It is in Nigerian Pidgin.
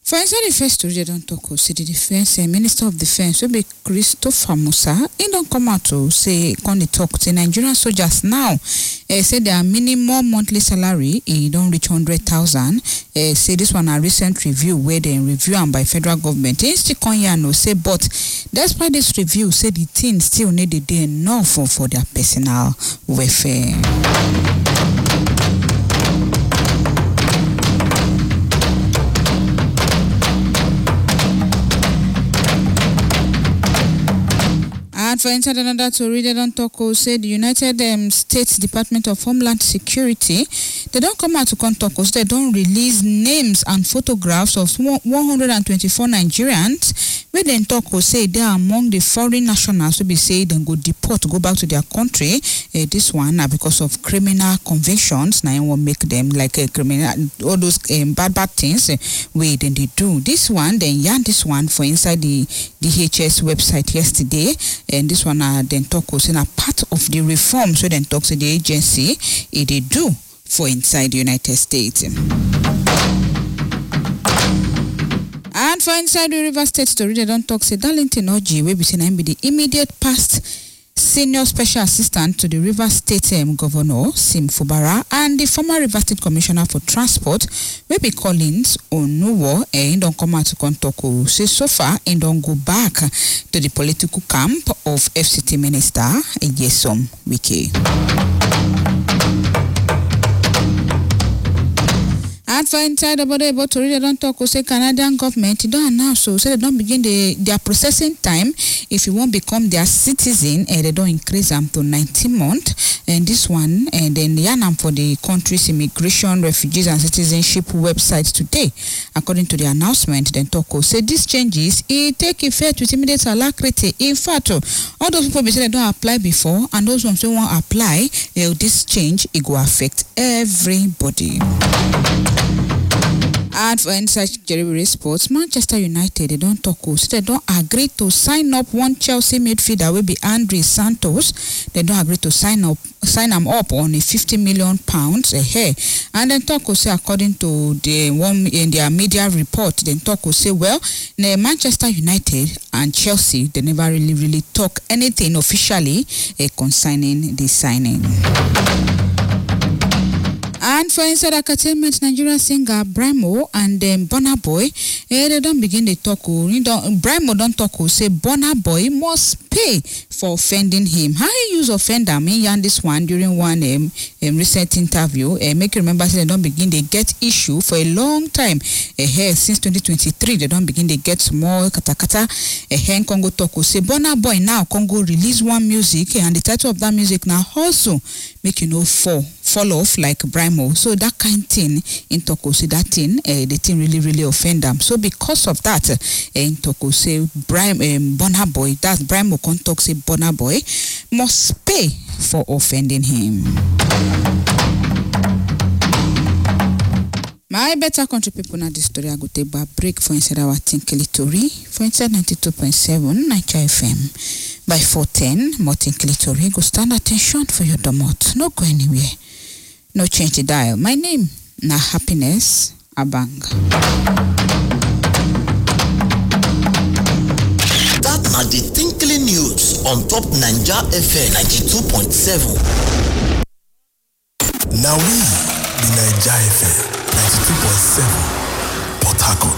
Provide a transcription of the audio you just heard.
For inside the first story, they don't talk. Say the defense minister of defense will be Christopher Musa. He don't come out to say can they talk to Nigerian soldiers now. Say their minimum monthly salary he don't reach 100,000. Say this one a recent review where they review and by federal government. He still can hear no say, but despite this review, say the team still need the day enough for their personal welfare. And for inside another story, they don't talk. Say the United States Department of Homeland Security, they don't come out to contact us. They don't release names and photographs of 124 Nigerians. Where they talk say they are among the foreign nationals to be say then go deport, go back to their country. This one because of criminal convictions. Now will make them like a criminal, all those bad things where then they do. This one then this one for inside the DHS website yesterday. And this one then talk in a part of the reform. So then talks to the agency they do for inside the United States. And for inside the River State story, they don't talk say Darlington Oji will be seen be the immediate past senior special assistant to the River State Governor Sim Fubara and the former River State Commissioner for Transport will be Collins Onuwo and don't come out to Kontoko. Say so far and don't go back to the political camp of FCT Minister Yesom Wike. And for inside about to read, they don't talk. Say Canadian government don't announce so they don't begin their processing time. If you won't become their citizen, they don't increase them to 19 months. And this one, and then Yanam for the country's immigration, refugees, and citizenship website today, according to the announcement. Then talk say these changes it take effect with immediate alacrity. In fact, all those people say they don't apply before, and those ones who won't apply, this change it will affect everybody. And for inside Jerry Sports, Manchester United, they don't talk. So they don't agree to sign up one Chelsea midfielder will be Andre Santos. They don't agree to sign him up on a £50 million a year. And then talk say according to the one in their media report, then talk say well, Manchester United and Chelsea they never really talk anything officially concerning the signing. And for inside entertainment, Nigerian singer Brimo and Burna Boy, they don't begin to talk. Brimo don't talk. Say Burna Boy must pay for offending him. How he use offend him? And this one during one recent interview. Make you remember, say they don't begin to get issue for a long time. Since 2023, they don't begin to get small katakata. In Congo talk. Say Burna Boy now Congo release one music and the title of that music now also make fall off like Brimo. So that kind of thing in Toko say that thing the thing really offend them. So because of that in Toko say Burna Boy, that's Brimo can talk say Burna Boy must pay for offending him. My better country people now this story I go take a break for inside our Tinkly Tori for inside 92.7 Niger FM by 410 more Tinkly Tori go stand attention for your domot. No go anywhere. No change the dial. My name na Happiness Abang. That na the Tinkly News on top Niger FM 92.7. Now we the Niger FM 92.7 Port Harcourt.